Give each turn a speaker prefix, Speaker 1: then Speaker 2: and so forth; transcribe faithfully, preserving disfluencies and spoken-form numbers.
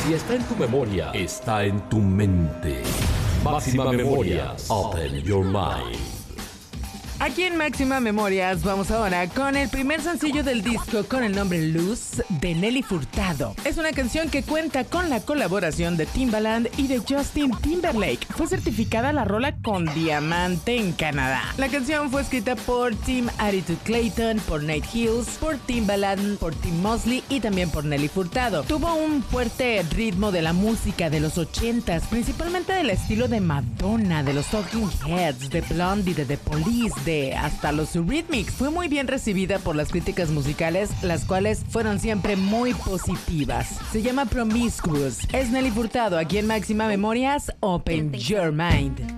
Speaker 1: Si está en tu memoria, está en tu mente. Máxima Memorias, Open Your Mind.
Speaker 2: Aquí en Máxima Memorias vamos ahora con el primer sencillo del disco con el nombre Luz de Nelly Furtado. Es una canción que cuenta con la colaboración de Timbaland y de Justin Timberlake. Fue certificada la rola con diamante en Canadá. La canción fue escrita por Tim Attitude Clayton, por Nate Hills, por Timbaland, por Tim Mosley y también por Nelly Furtado. Tuvo un fuerte ritmo de la música de los ochentas, principalmente del estilo de Madonna, de los Talking Heads, de Blondie, de The Police, de hasta los Eurythmics. Fue muy bien recibida por las críticas musicales, las cuales fueron siempre muy positivas. Se llama Promiscuous. Es Nelly Furtado aquí en Máxima Memorias, Open Your Mind.